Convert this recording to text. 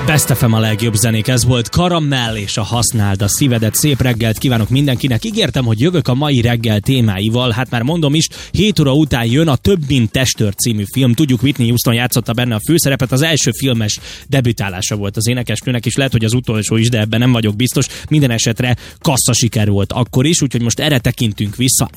Best FM a legjobb zenék, ez volt Karamell és a Használd a szívedet. Szép reggelt kívánok mindenkinek. Ígértem, hogy jövök a mai reggel témáival, hát már mondom is, 7 óra után jön a Több mint testőr című film. Tudjuk, Whitney Houston játszotta benne a főszerepet, az első filmes debütálása volt az énekesnőnek, és lehet, hogy az utolsó is, de ebben nem vagyok biztos. Minden esetre kasszasiker volt akkor is, úgyhogy most erre tekintünk vissza.